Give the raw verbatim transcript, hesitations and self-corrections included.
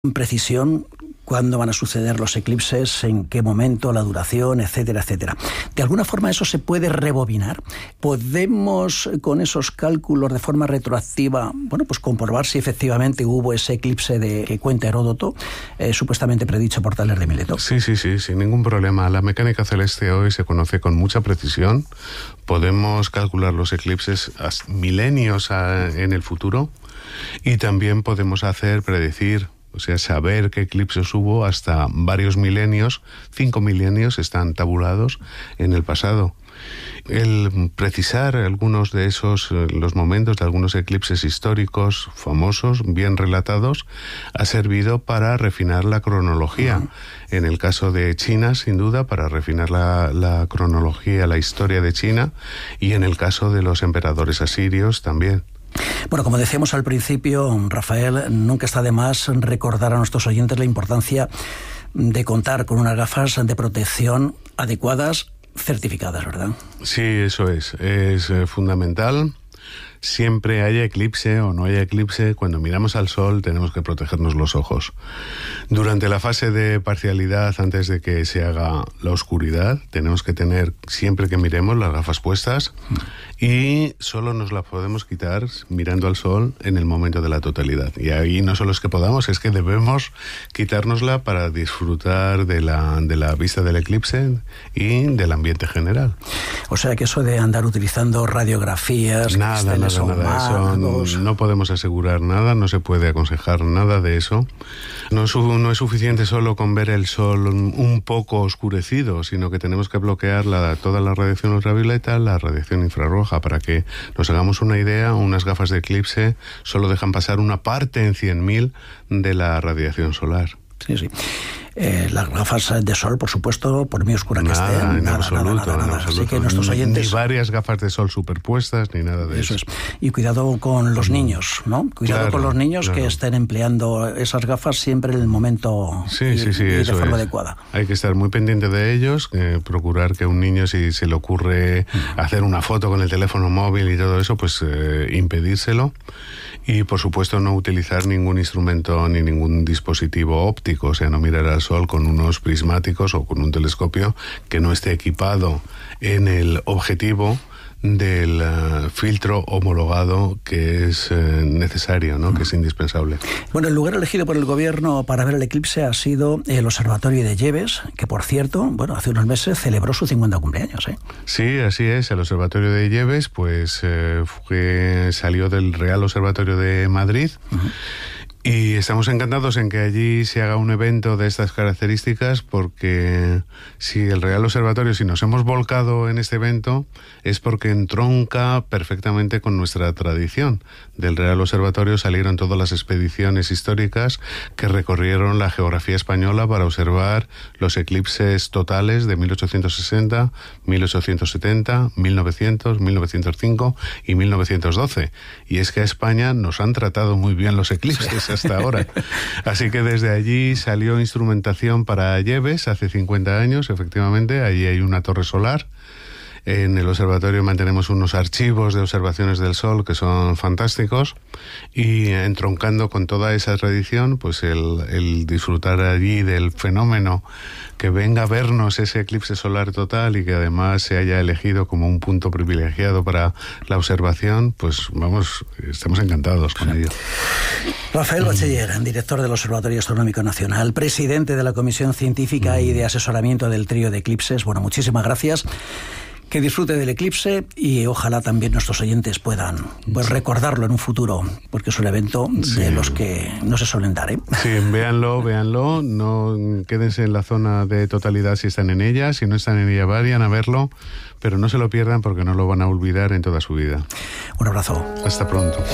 precisión cuándo van a suceder los eclipses, en qué momento, la duración, etcétera, etcétera. ¿De alguna forma eso se puede rebobinar? ¿Podemos, con esos cálculos de forma retroactiva, bueno, pues comprobar si efectivamente hubo ese eclipse de que cuenta Heródoto, eh, supuestamente predicho por Tales de Mileto? Sí, sí, sí, sin ningún problema. La mecánica celeste hoy se conoce con mucha precisión. Podemos calcular los eclipses a milenios a, en el futuro, y también podemos hacer predecir, o sea, saber qué eclipses hubo hasta varios milenios, cinco milenios están tabulados en el pasado. El precisar algunos de esos, los momentos de algunos eclipses históricos famosos, bien relatados, ha servido para refinar la cronología. Uh-huh. En el caso de China, sin duda, para refinar la, la cronología, la historia de China, y en el caso de los emperadores asirios también. Bueno, como decíamos al principio, Rafael, nunca está de más recordar a nuestros oyentes la importancia de contar con unas gafas de protección adecuadas, certificadas, ¿verdad? Sí, eso es, es eh, fundamental. Siempre haya eclipse o no haya eclipse, cuando miramos al sol tenemos que protegernos los ojos. Durante la fase de parcialidad, antes de que se haga la oscuridad, tenemos que tener, siempre que miremos, las gafas puestas, y solo nos las podemos quitar mirando al sol en el momento de la totalidad. Y ahí no solo es que podamos, es que debemos quitárnosla para disfrutar de la, de la vista del eclipse y del ambiente general. O sea que eso de andar utilizando radiografías... Nada, nada, nada de eso. No, no podemos asegurar nada, no se puede aconsejar nada de eso. No es, no es suficiente solo con ver el sol un poco oscurecido, sino que tenemos que bloquear la, toda la radiación ultravioleta, la radiación infrarroja. Para que nos hagamos una idea, unas gafas de eclipse solo dejan pasar una parte en cien mil de la radiación solar. Sí, sí. Eh, las gafas de sol, por supuesto, por muy oscura que nada, estén, en nada, absoluto, nada, nada, en nada. absoluto. Así que nuestros oyentes... Ni varias gafas de sol superpuestas, ni nada de eso. Eso es. Y cuidado con los niños, ¿no? Cuidado claro, con los niños claro. que estén empleando esas gafas siempre en el momento sí, y, sí, sí, y de eso forma es. adecuada. Hay que estar muy pendiente de ellos, eh, procurar que un niño, si se le ocurre mm. hacer una foto con el teléfono móvil y todo eso, pues eh, impedírselo. Y, por supuesto, no utilizar ningún instrumento ni ningún dispositivo óptico, o sea, no mirar al sol con unos prismáticos o con un telescopio que no esté equipado en el objetivo del uh, filtro homologado que es uh, necesario, ¿no? Que es indispensable. Bueno, el lugar elegido por el gobierno para ver el eclipse ha sido el Observatorio de Lleves, que, por cierto, bueno, hace unos meses celebró su cincuenta cumpleaños, ¿eh? Sí, así es. El Observatorio de Lleves, pues, eh, fue, salió del Real Observatorio de Madrid. Uh-huh. Y estamos encantados en que allí se haga un evento de estas características, porque si el Real Observatorio, si nos hemos volcado en este evento, es porque entronca perfectamente con nuestra tradición. Del Real Observatorio salieron todas las expediciones históricas que recorrieron la geografía española para observar los eclipses totales de mil ochocientos sesenta, mil ochocientos setenta, mil novecientos, mil novecientos cinco y mil novecientos doce. Y es que a España nos han tratado muy bien los eclipses hasta ahora. Así que desde allí salió instrumentación para Lleves hace cincuenta años, efectivamente. Allí hay una torre solar. En el observatorio mantenemos unos archivos de observaciones del sol que son fantásticos, y entroncando con toda esa tradición, pues el, el disfrutar allí del fenómeno, que venga a vernos ese eclipse solar total y que además se haya elegido como un punto privilegiado para la observación, pues vamos, estamos encantados con ello. Rafael Bachiller, director del Observatorio Astronómico Nacional, presidente de la Comisión Científica mm. y de Asesoramiento del Trío de Eclipses. Bueno, muchísimas gracias. Que disfrute del eclipse, y ojalá también nuestros oyentes puedan pues, recordarlo en un futuro, porque es un evento sí. de los que no se suelen dar, ¿eh? Sí, véanlo, véanlo, no quédense en la zona de totalidad si están en ella, si no están en ella vayan a verlo, pero no se lo pierdan porque no lo van a olvidar en toda su vida. Un abrazo. Hasta pronto.